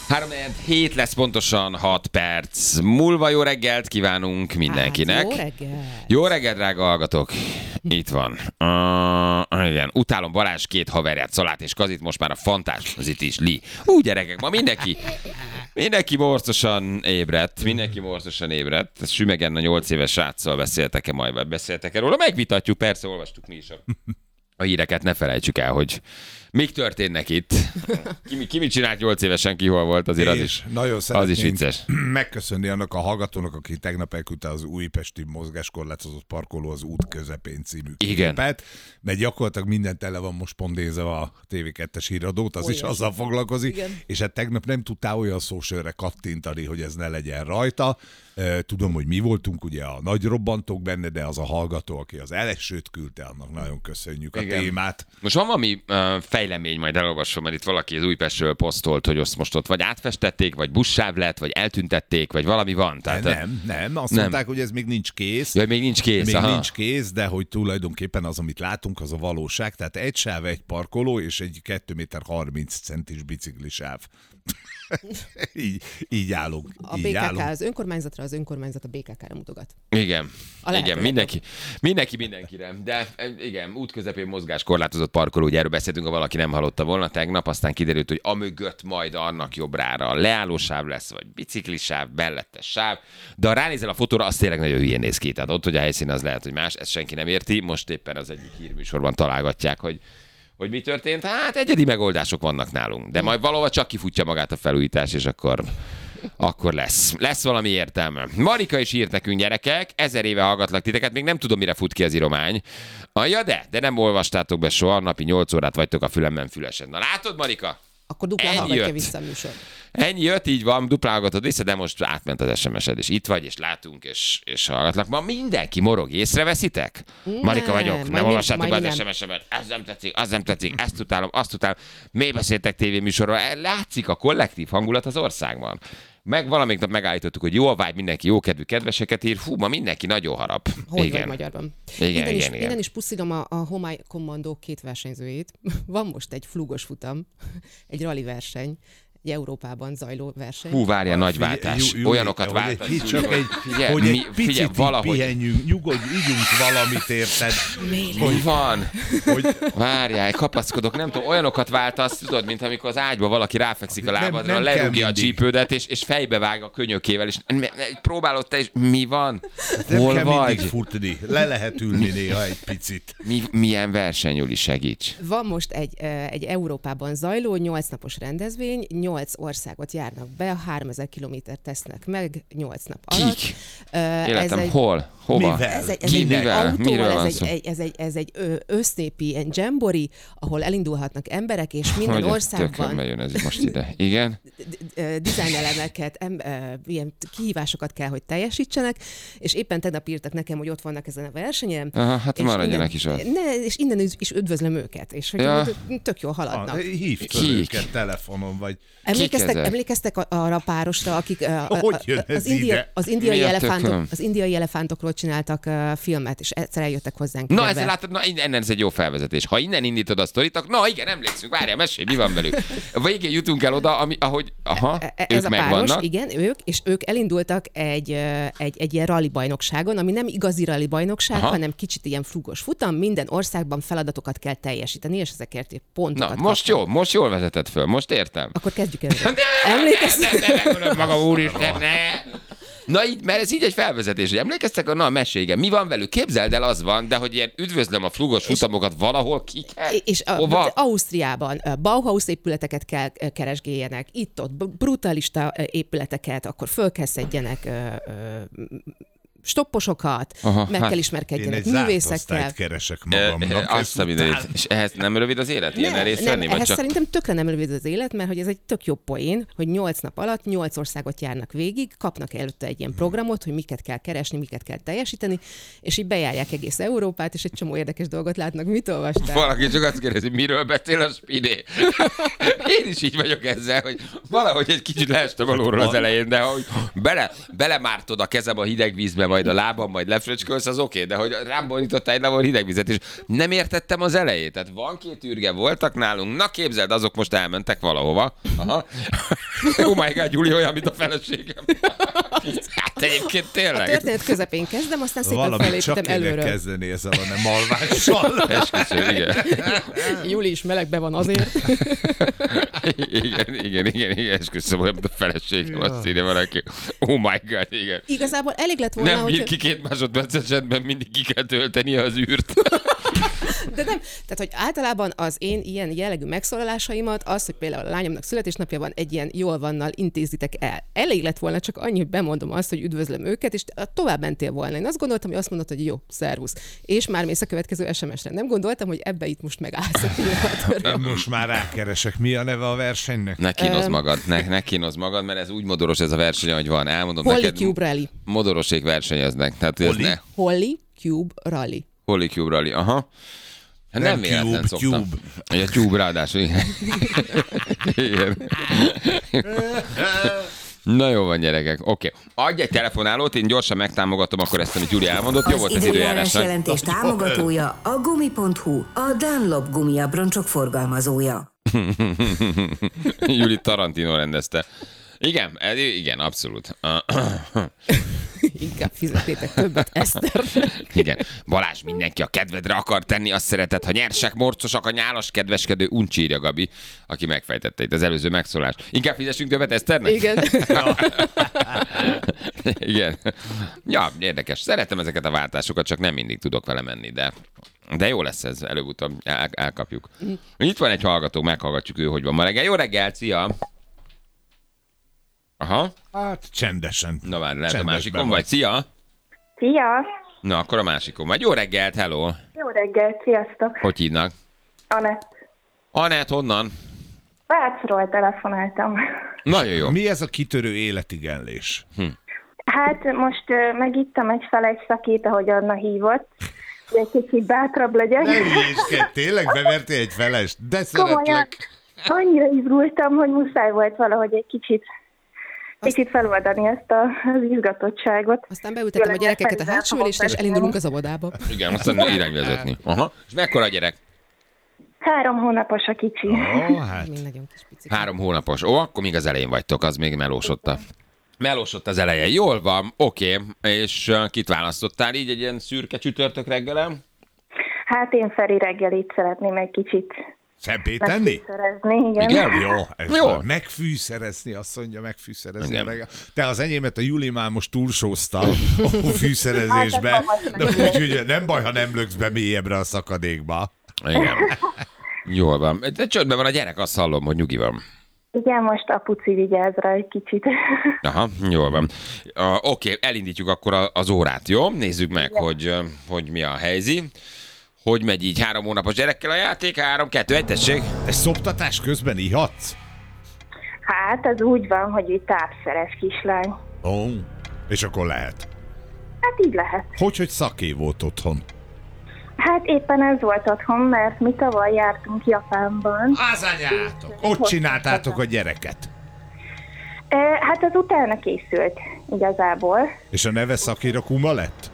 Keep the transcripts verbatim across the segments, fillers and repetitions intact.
három hét lesz pontosan hat perc. Múlva jó reggelt kívánunk mindenkinek. Hát, jó reggelt. Jó reggelt, drága hallgatók. Itt van. Uh, igen. Utálom Balázs két haverját, Szalát és Kazit, most már a Fantás, az itt is Li. Úgy gyerekek, ma mindenki, mindenki morcosan ébredt, mindenki morcosan ébredt. Sümegen a nyolc éves sráccal beszéltek-e majd, beszéltek-e róla? Megvitatjuk, persze, olvastuk mi is a, a híreket, ne felejtsük el, hogy mik történnek itt. Ki, ki mit csinált nyolc évesen, ki hol volt, azért az is, nagyon az is vicces. Megköszönni annak a hallgatónak, aki tegnap elküldte az újpesti mozgáskorlátozott parkoló az út közepén című képet, mert gyakorlatilag minden tele van most pondézve a té vé kettes híradót, az olyan is azzal foglalkozik, igen. És hát tegnap nem tudtál olyan szósörre kattintani, hogy ez ne legyen rajta. Tudom, hogy mi voltunk ugye a nagy robbantók benne, de az a hallgató, aki az elsőt küldte, annak nagyon köszönjük a igen. témát. Most van valami uh, fejlemény, majd elolvasom, mert itt valaki az Újpestről posztolt, hogy azt most ott vagy átfestették, vagy buszsáv lett, vagy eltüntették, vagy valami van. Tehát, nem, nem, azt nem. mondták, hogy ez még nincs kész. Ja, még nincs kész, Még aha. nincs kész, de hogy tulajdonképpen az, amit látunk, az a valóság. Tehát egy sáv, egy parkoló, és egy két méter harminc centis biciklisáv. így, így állunk. A így bé ká ká állunk. az önkormányzatra, az önkormányzat a bé ká ká-ra mutogat. Igen, igen, mindenki, mindenki mindenkire. De igen, útközepén mozgáskorlátozott parkoló, ugye erről beszéltünk, ha valaki nem hallotta volna tegnap, aztán kiderült, hogy amögött majd annak jobbrára leállósáv lesz, vagy biciklisáv, mellettes sáv, de ha ránézel a fotóra, az tényleg nagyon hülyén néz ki. Tehát ott, hogy a helyszín az lehet, hogy más, ezt senki nem érti. Most éppen az egyik hírműsorban találgatják, hogy hogy mi történt. Hát egyedi megoldások vannak nálunk, de majd valahol csak kifutja magát a felújítás, és akkor, akkor lesz. Lesz valami értelme. Marika is írt nekünk, gyerekek, ezer éve hallgatlak titeket, még nem tudom, mire fut ki az íromány. Ah, ja, de, de nem olvastátok be soha, napi nyolc órát vagytok a fülemben fülesen. Na látod, Marika? Akkor duplán hallgatja vissza a műsor. Ennyi jött, így van, duplán hallgatod vissza, de most átment az es em es-ed, és itt vagy, és látunk, és, és hallgatlak. Ma mindenki morog, észreveszitek? Nem, Marika vagyok, nem olvassátok az es em es-emet, ez nem tetszik, az nem tetszik, ezt utálom, azt utálom. Miért beszéltek tévéműsorban? Látszik a kollektív hangulat az országban. Meg valamelyik nap megállítottuk, hogy jó a vibe, mindenki jó kedvű, kedveseket ír, fú, ma mindenki nagyon harap. Hogy igen. vagy magyarban? Igen, innen, igen, is, igen. innen is puszilom a, a Homai Commando két versenyzőjét. Van most egy flugos futam, egy rally verseny, egy Európában zajló verseny. Hú, várjál, nagy váltás. Jú, jú, Olyanokat váltás. Egy, csak egy, figyelj, hogy mi, egy picit figyelj, valahogy... pihenjünk, nyugodj, ígyunk valamit, érted? Hogy van? Hogy... Várjál, kapaszkodok, nem tudom, olyanokat váltasz, tudod, mint amikor az ágyba valaki ráfekszik a lábadra, nem, nem lerúgja a csípődet, és, és fejbe vág a könyökével, és próbálod te, és mi van? Nem Hol kell vagy? mindig futni, le lehet ülni néha egy picit. Mi, milyen verseny, Juli, segíts? Van most egy, egy Európában zajló nyolc napos rendezvény, nyolc országot járnak be, háromezer kilométert tesznek meg nyolc nap alatt. Kik? Uh, Életem, egy, hol? Hova? Mivel? Ez egy, ez Ki, egy mivel? autóval, Miről van ez szó? egy, egy, ez egy, ez egy össznépi ilyen dzsembori, ahol elindulhatnak emberek, és minden Hogy országban tökön jön ez most ide. Igen? dizájnelemeket, em, ilyen kihívásokat kell, hogy teljesítsenek, és éppen tegnap írtak nekem, hogy ott vannak ezen a versenyen. Aha, hát maradjanak is ott. Ne, és innen is üdvözlöm őket, és hogy Ja. tök jól haladnak. Ah, hívd fel Kik? őket telefonon, vagy... Emlékeztek, ezek? emlékeztek arra a párosra, akik a, a, Hogy a, jön ez az, india, ide? az, indiai Mi a elefántok, tököm? az indiai elefántokról csináltak uh, filmet, és egyszer eljöttek hozzánk. Na, kedve. ezzel látod, na, innen ez egy jó felvezetés. Ha innen indítod a sztorit, na igen, emlékszünk, várjál, mesélj, mi van velük. A végén jutunk el oda, ami, ahogy, aha, Ez ők a páros, megvannak. igen, ők, és ők elindultak egy, uh, egy, egy ilyen rally bajnokságon, ami nem igazi rally bajnokság, Aha. hanem kicsit ilyen flugos futam, minden országban feladatokat kell teljesíteni, és ezekért pontokat Na, most kapnak. jó, most jól vezeted föl, most értem. Akkor kezdjük el. Ne, Emlékeztek? ne, ne, ne, ne, maga úristen, ne! Na így, mert ez így egy felvezetés, hogy emlékeztek, na a mesége, mi van velük? Képzeld el, az van, de hogy ilyen üdvözlöm a flugos futamokat valahol, kiket? És a, Hova? Ausztriában a Bauhaus épületeket kell keresgéljenek, itt-ott brutalista épületeket, akkor fölkezedjenek ö, ö, stopposokat, Aha, meg hát kell Én ismerkedjenek egy zárt művészekkel. osztályt keresek Ö, magamnak. Azt a mindenit. És ehhez nem rövid az élet? Ilyen részt nem, venni? Vagy ehhez csak... szerintem tökre nem rövid az élet, mert hogy ez egy tök jó poén, hogy nyolc nap alatt nyolc országot járnak végig, kapnak előtte egy ilyen programot, hogy miket kell keresni, miket kell teljesíteni, és így bejárják egész Európát, és egy csomó érdekes dolgot látnak. Mit olvastál? Valaki csak azt kérdezi, miről beszél a Spidé? Én is így vagyok ezzel, hogy valahogy egy kicsit leestem alulról az elején, de hogy bele, belemártod a kezem a hideg vízbe, majd a lábam, majd lefröcskölsz, az oké, okay, de hogy rám borítottál egy lábon hideg vizet, és nem értettem az elejét. Tehát van két ürge, voltak nálunk, na képzeld, azok most elmentek valahova. Aha. Oh my God, Gyuri, olyan, mint a feleségem. Hát egyébként tényleg. A történet közepén kezdem, aztán szépen Valami felépítem csak előről. kezdeni ezzel a nem alvással. Esküszöm, igen. Júli is melegbe van azért. Igen, igen, igen, igen, esküszöm, olyan, mint a feleségem, azt írja valaki. Oh my God, igen. Igazából elég lett volna, Nem hogy... bír ki két másodperc esetben mindig ki kell tölteni az űrt. De nem, tehát hogy általában az én ilyen jellegű megszólalásaimat, az, hogy például a lányomnak születésnapja van, egy ilyen jól vannal intézitek el. Elég lett volna csak annyi, hogy bemondom azt, hogy üdvözlöm őket, és tovább mentél volna. Én azt gondoltam, hogy azt mondod, hogy jó, szervusz. És már mész a következő es em es-re. Nem gondoltam, hogy ebbe itt most megállsz a pillanatra. Most már rákeresek. Mi a neve a versenynek? Ne kínozz magad, ne, ne kínozz magad, mert ez úgy modoros ez a verseny, hogy van. Elmondom Holly neked. Cube Rally. Modorosék versenyeznek. Tehát ez ne. Holly Cube Rally. Holly Cube Rally, aha. Hát nem, nem véletlen cube, szoktam. Cube. Egy a Cube ráadásul, igen. Igen. Na jó van, gyerekek. Oké. Okay. Adj egy telefonálót, én gyorsan megtámogatom akkor ezt, amit Gyuri elmondott. Jó volt az időjárás. Az jelentés támogatója a gumi pont hu, a Dunlop gumiabroncsok forgalmazója. Gyuri Tarantino rendezte. Igen, igen, abszolút. Inkább fizetétek többet, Eszter. Igen. Balázs, mindenki a kedvedre akar tenni, azt szereted, ha nyersek, morcosak, a nyálas, kedveskedő, uncsírja Gabi, aki megfejtette itt az előző megszólást. Inkább fizessünk többet Eszternek? Igen. Igen. Ja, érdekes. Szeretem ezeket a váltásokat, csak nem mindig tudok vele menni, de, de jó lesz ez, előbb-utóbb el, elkapjuk. Itt van egy hallgató, meghallgatjuk ő, hogy van ma reggel. Jó reggel, szia! Aha. Hát csendesen. Na várj, lehet a Csendesben másikon van. vagy. Szia! Szia! Na, akkor a másikon vagy. Jó reggelt, hello! Jó reggelt, sziasztok! Hogy hívnak? Anett. Anett, honnan? Vácról telefonáltam. Nagyon jó. Mi ez a kitörő életigenlés? Hát most uh, megittem egy felej szakít, ahogy Anna hívott. Egy kicsit bátrabb legyek. Ne hülyéskedj, tényleg bevertél egy felest? De Komolyan, szeretlek. annyira izgultam, hogy muszáj volt valahogy egy kicsit, kicsit feloldani ezt a, az izgatottságot. Aztán beültetem a Jól gyerekeket a legyen, hátsó fogok ülésre, és beszélni. elindulunk az óvodába. Igen, aztán irányvezetni. Aha. És mekkora a gyerek? Három hónapos a kicsi. Ó, hát. Még nagyon kis picik. Három hónapos. Ó, akkor még az elején vagytok, az még melósott a... Melósott az eleje. Jól van, oké. És uh, kit választottál így egy ilyen szürke csütörtök reggelem? Hát én Feri reggelit szeretném egy kicsit Szebbé tenni? megfűszerezni, igen. Igen? Jó, ez Jó. van. Megfűszerezni, azt mondja, megfűszerezni. Igen. Meg. Te az enyémet a Juli már most túlsózta a fűszerezésbe, Hát, ez de úgyhogy nem baj, ha nem löksz be mélyebbre a szakadékba. Igen. Jól van. De csöndben van a gyerek, azt hallom, hogy nyugi van. Igen, most apuci vigyáz rá egy kicsit. Aha, jól van. Uh, Oké, okay, elindítjuk akkor a- az órát, jó? Nézzük meg, hogy, uh, hogy mi a helyzet. Hogy megy így három hónapos gyerekkel a játék? Három, kettő, egy, tessék. Te szoptatás közben ihatsz? Hát, az úgy van, hogy egy tápszeres kislány. Ó, és akkor lehet. Hát így lehet. Hogy, hogy szaké volt otthon? Hát éppen ez volt otthon, mert mi tavaly jártunk Japánban. Házányátok! Ott csináltátok a gyereket. E, hát az utána készült igazából. És a neve Szakira Kuma lett?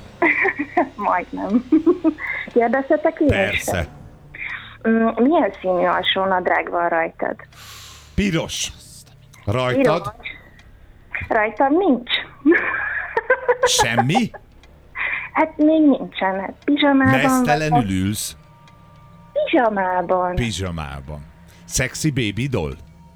Majdnem. Kérdeztetek én Persze. Mm, milyen színű alsónadrág van rajtad? Piros. Rajtad? Piros. Rajtam nincs. Semmi? Hát még nincsen. Hát pizsamában Mesztelenül vagyok. ülsz? Pizsamában. Pizsamában. Sexy baby doll?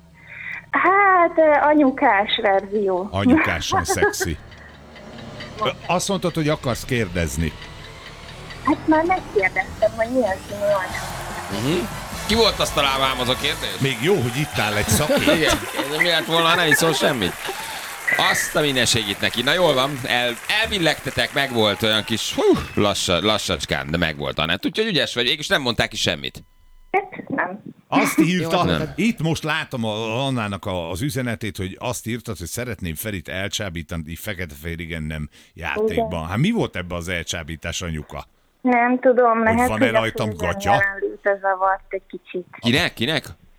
Hát eh, anyukás verzió. Anyukásan szexi. Ö, Azt mondtad, hogy akarsz kérdezni. Hát már megkérdeztem, hogy milyen színű alsó. Ki volt azt találva ám az a kérdés? Még jó, hogy itt áll egy szaké. Igen, ez mi lett volna, ha nem is szól semmit. Azt a minden segít neki. Na jól van, El, elvillegtetek, meg volt olyan kis hú, lassa, lassacskán, de meg volt Anett. Úgyhogy ügyes vagy, és nem mondták ki semmit. Hát nem. Azt írta, Nem. itt most látom a Annának a, az üzenetét, hogy azt írtad, hogy szeretném Ferit elcsábítani, így fekete-fehér igen nem játékban. Hát mi volt ebbe az elcsábítás, anyuka? Nem tudom, lehet, van-e hogy a rajtam főzőm gatya? jelenléte zavart egy kicsit. Kinek? Kinek?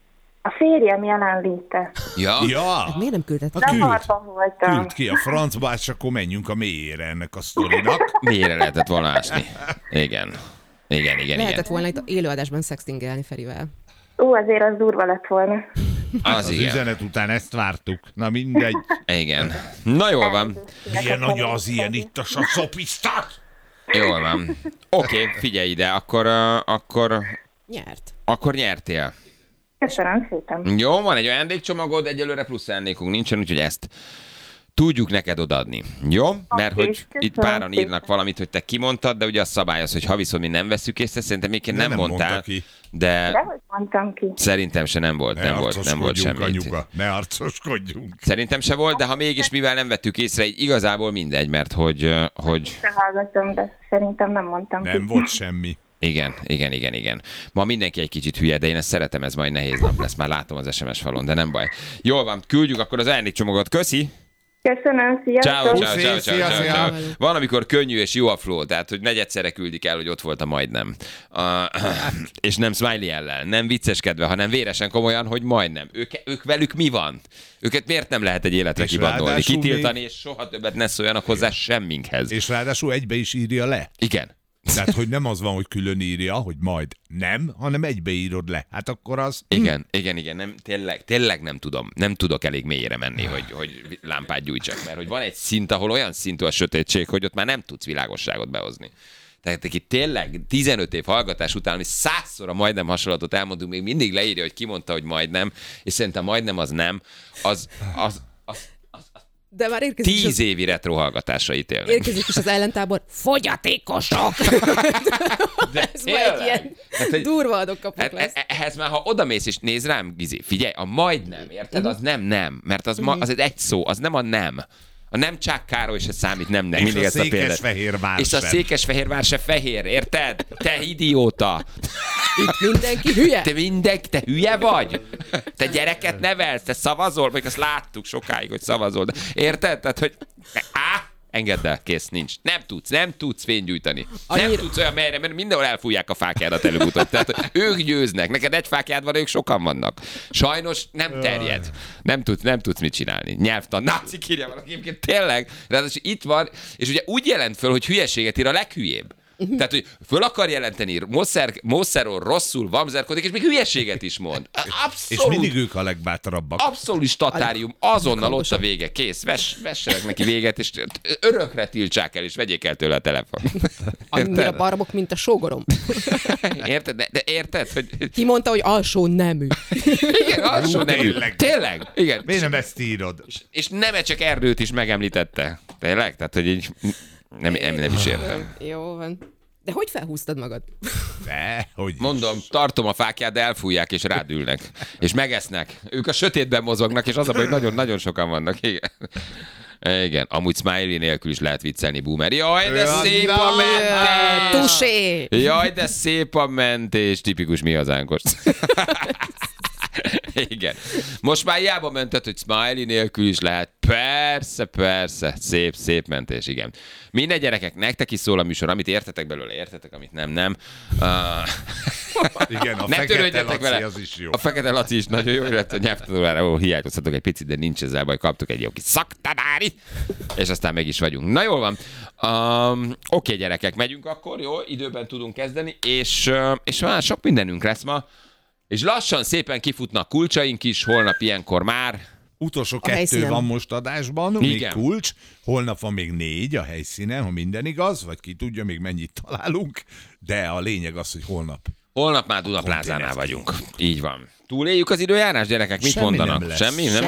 A férjem jelenléte. Ja? Ja, Hát miért nem küldett? a küld, Zavarba voltam. küld ki a francba, és akkor menjünk a mélyére ennek a sztorinak. Mélyre lehetett volna ásni. Igen. Igen, igen, Lehetett igen. volna itt élőadásban szextingelni Ferivel. Ó, azért az durva lett volna. Az Az igen. üzenet után ezt vártuk. Na mindegy. Igen. Na jól van. Milyen nagy az ilyen itt a szopisztat? Jól van. Oké, okay, figyelj ide, akkor, uh, akkor, Nyert. akkor nyertél. Köszönöm szépen. Jó, van egy ajándékcsomagod, egyelőre plusz ajándékunk nincsen, úgyhogy ezt tudjuk neked odaadni. Jó? Mert hogy köszönöm itt páran szépen. írnak valamit, hogy te kimondtad, de ugye az szabály az, hogy ha viszont mi nem veszük észre, szerintem még nem, nem nem mondta mondtál, ki. de De hogy mondtam ki? szerintem se nem volt, Ne nem volt, nem volt arcoskodjunk, semmi. anyuka, ne arcoskodjunk. Szerintem se volt, de ha mégis, mivel nem vettük észre, így igazából mindegy, mert hogy, hogy Hallgatom, de szerintem nem mondtam ki. Nem volt semmi. igen, igen, igen, igen. Ma mindenki egy kicsit hülye, de én ezt szeretem, ez majd nehéz nap lesz, már látom az es em es falon, de nem baj. Jól van, küldjük akkor az ajándékcsomagot, köszi! Köszönöm, sziasztok! Ciao, ciao, Puszi, ciao, ciao, szia, ciao, szia. ciao. Van, amikor könnyű és jó a flow, tehát hogy negyedszerre küldik el, hogy ott volt a majdnem. Uh, és nem smiley ellen, nem vicceskedve, hanem véresen komolyan, hogy majdnem. Ők, ők velük mi van? Őket miért nem lehet egy életre És kibandolni, ráadásul kitiltani, még- és soha többet ne szóljanak hozzá semminkhez. És ráadásul egybe is írja le. Igen. Tehát, hogy nem az van, hogy külön írja, hogy majd nem, hanem egybe írod le. Hát akkor az... Igen, igen, igen, nem, tényleg, tényleg nem tudom, nem tudok elég mélyre menni, hogy, hogy lámpát gyújtsak, mert hogy van egy szint, ahol olyan szintű a sötétség, hogy ott már nem tudsz világosságot behozni. Tehát aki tényleg tizenöt év hallgatás után, hogy százszor a majdnem hasonlatot elmondunk, még mindig leírja, hogy ki mondta, hogy majdnem, és szerintem majdnem az nem, az, az, az, az, az De már érkezik is, tíz az, évi retrohallgatásra ítélnek. érkezik is az ellentábor. Fogyatékosok! De Ez már egy ilyen Hát, hogy- durva adok-kapok Hát, lesz. e- ehhez már, ha odamész és néz rám, Gizi, figyelj, a majdnem, érted? Az nem nem, mert az, ma, az egy egy szó, az nem a nem. A nem Csák Károly se számít, nem nem. És Mindig a ezt a példát. Székesfehérvár És a sem. Székesfehérvár se fehér, érted? Te idióta! Itt mindenki hülye. Te mindenki, te hülye vagy? Te gyereket nevelsz, te szavazol, még azt láttuk sokáig, hogy szavazol. De érted? Tehát, hogy á, engedd el, kész, nincs. Nem tudsz, nem tudsz fénygyújtani. Nem Annyira- tudsz olyan merre, mert mindenhol elfújják a fákjádat előbb-utóbb. Tehát ők győznek. Neked egy fákjád van, ők sokan vannak. Sajnos nem terjed. Nem tudsz, nem tudsz mit csinálni. Nyelvtan. Nácik írja valaki, egyébként tényleg. Ráadásul itt van, és ugye úgy jelent föl, hogy hülyeséget ír a leghülyébb. Tehát, hogy föl akar jelenteni, Mószerról rosszul vamzerkodik, és még hülyeséget is mond. És Abszolút. mindig ők a legbátarabbak. Abszolút statárium, azonnal ott a vége, kész, Vess, vessenek neki véget, és örökre tiltsák el, és vegyék el tőle a telefon. Annyira barmok, mint a sógorom. Érted? De, de érted, hogy... Ki mondta, hogy alsó nemű. Igen, alsó nemű. Tényleg. Tényleg? Igen. Miért nem ezt írod? És Nemecsek Erdőt is megemlítette. Tényleg? Tehát, hogy így... Nem, nem, nem is értem. Jó van. De hogy felhúztad magad? De, hogy is. Mondom, tartom a fákját, de elfújják, és rádülnek. És megesznek. Ők a sötétben mozognak, és az a baj, hogy nagyon-nagyon sokan vannak. Igen. Igen, amúgy smiley nélkül is lehet viccelni, boomer. Jaj, de Ja, szép na, a mentés! Tusé! Jaj, de szép a mentés! Tipikus mi hazánkos. Igen. Most már hiába mented, hogy smiley nélkül is lehet. Persze, persze. Szép, szép mentés, igen. Minden gyerekek, nektek is szól a műsor, amit értetek belőle, értetek, amit nem, nem. Uh... Igen, a Ne fekete törődjetek Laci vele. az is jó. A fekete Laci is nagyon jó, illetve a nyelvtanulóra, ahol hiányozhatok egy picit, de nincs ezzel baj, kaptuk egy jó kis szaktanári, és aztán meg is vagyunk. Na jól van. Um, Oké, gyerekek, megyünk akkor, jó, időben tudunk kezdeni, és, uh, és már sok mindenünk lesz ma, és lassan szépen kifutnak kulcsaink is, holnap ilyenkor már. Utolsó A kettő helyszínen. van most adásban, még Igen. kulcs. Holnap van még négy a helyszínen, ha minden igaz, vagy ki tudja, még mennyit találunk. De a lényeg az, hogy holnap. Holnap már Dunaplázánál vagyunk. Így van. Túléljük az időjárás, gyerekek? Mit Semmi mondanak? nem lesz. Semmi? Nem